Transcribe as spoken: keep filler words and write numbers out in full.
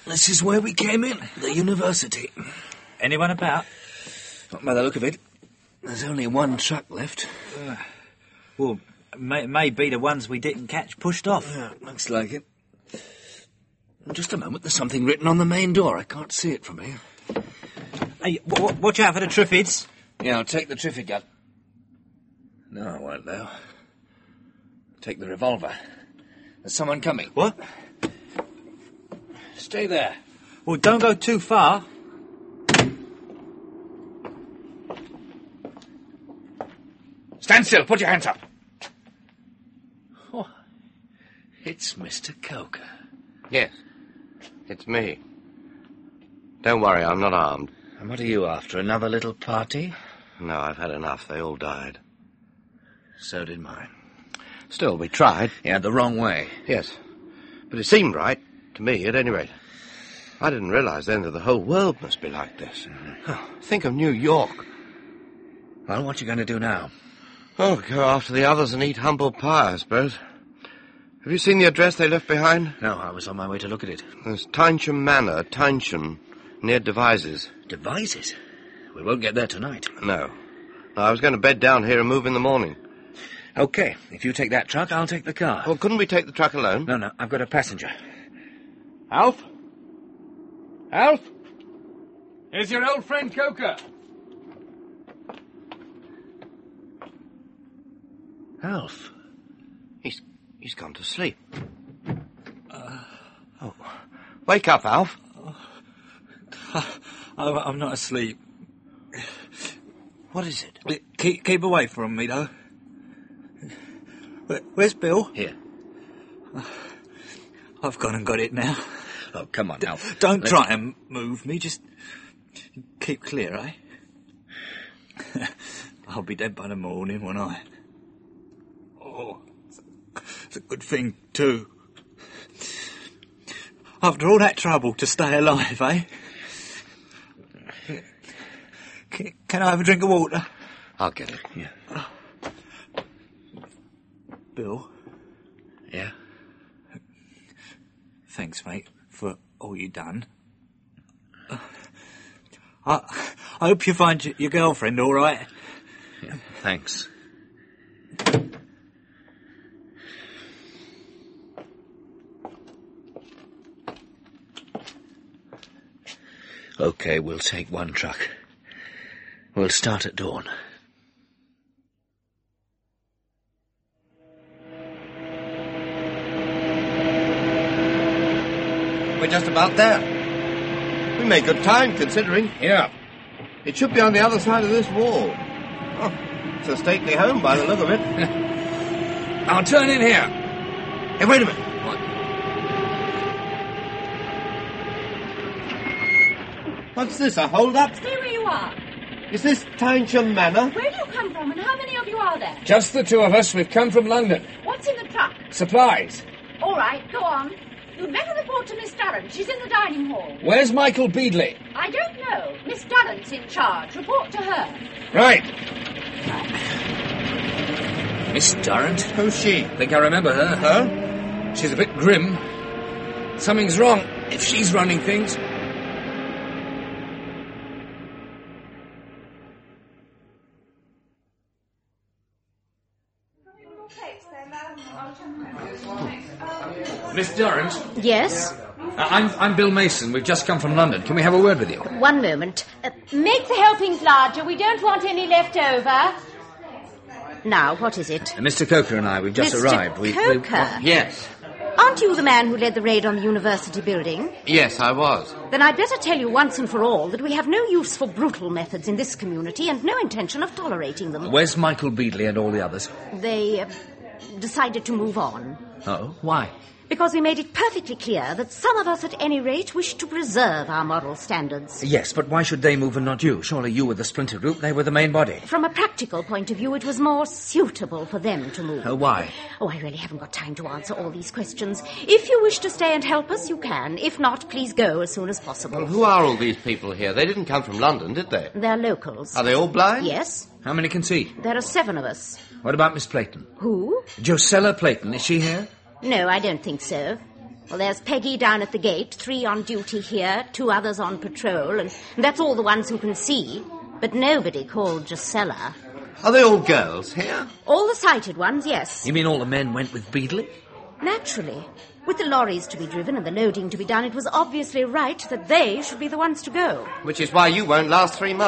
This is where we came in, the university. Anyone about? Not by the look of it. There's only one truck left. Uh, well, may, maybe the ones we didn't catch pushed off. Yeah, looks like it. Just a moment, there's something written on the main door. I can't see it from here. Hey, w- w- watch out for the Triffids. Yeah, I'll take the Triffid gun. No, I won't, though. Take the revolver. There's someone coming. What? Stay there. Well, don't go too far. Stand still. Put your hands up. Oh, it's Mister Coker. Yes, it's me. Don't worry, I'm not armed. And what are you after, another little party? No, I've had enough. They all died. So did mine. Still, we tried. Yeah, the wrong way. Yes, but it seemed right, to me at any rate. I didn't realize then that the whole world must be like this. Mm-hmm. Oh, think of New York. Well, what are you going to do now? Oh, go after the others and eat humble pie, I suppose. Have you seen the address they left behind? No, I was on my way to look at it. There's Tynesham Manor, Tynesham, near Devizes. Devizes? We won't get there tonight. No. no. I was going to bed down here and move in the morning. OK, if you take that truck, I'll take the car. Well, couldn't we take the truck alone? No, no, I've got a passenger. Alf? Alf? Here's your old friend Coker. Alf? He's he's gone to sleep. Uh, oh, wake up, Alf. Uh, I'm not asleep. What is it? Keep, keep away from me, though. Where, where's Bill? Here. I've gone and got it now. Oh, come on, Alf. D- don't Let's... try and move me. Just keep clear, eh? I'll be dead by the morning, won't I? Oh, it's a good thing, too. After all that trouble to stay alive, eh? Can, can I have a drink of water? I'll get it. Yeah. Bill? Yeah? Thanks, mate, for all you done. Uh, I, I hope you find your, your girlfriend all right. Yeah, thanks. OK, we'll take one truck. We'll start at dawn. We're just about there. We made good time, considering. Yeah. It should be on the other side of this wall. Oh, it's a stately home by the look of it. I'll turn in here. Hey, wait a minute. What? What's this, a hold-up? Stay where you are. Is this Tynesham Manor? Where do you come from and how many of you are there? Just the two of us. We've come from London. What's in the truck? Supplies. All right, go on. You'd better report to Miss Durrant. She's in the dining hall. Where's Michael Beadley? I don't know. Miss Durrant's in charge. Report to her. Right. Miss Durrant? Who's she? Think I remember her. Huh? She's a bit grim. Something's wrong if she's running things. Miss Durrant? Yes? Uh, I'm, I'm Bill Mason. We've just come from London. Can we have a word with you? One moment. Uh, Make the helpings larger. We don't want any left over. now, what is it? Uh, Mister Coker and I, we've just Mister arrived. We, Coker? we, Yes. Aren't you the man who led the raid on the university building? Yes, I was. Then I'd better tell you once and for all that we have no use for brutal methods in this community and no intention of tolerating them. Where's Michael Beadley and all the others? They uh, decided to move on. Oh, why? Because we made it perfectly clear that some of us at any rate wish to preserve our moral standards. Yes, but why should they move and not you? Surely you were the splinter group, they were the main body. From a practical point of view, it was more suitable for them to move. Oh, why? Oh, I really haven't got time to answer all these questions. If you wish to stay and help us, you can. If not, please go as soon as possible. Well, who are all these people here? They didn't come from London, did they? They're locals. Are they all blind? Yes. How many can see? There are seven of us. What about Miss Playton? Who? Josella Playton, is she here? No, I don't think so. Well, there's Peggy down at the gate, three on duty here, two others on patrol, and that's all the ones who can see. But nobody called Gisela. Are they all girls here? All the sighted ones, yes. You mean all the men went with Beadley? Naturally. With the lorries to be driven and the loading to be done, it was obviously right that they should be the ones to go. Which is why you won't last three months.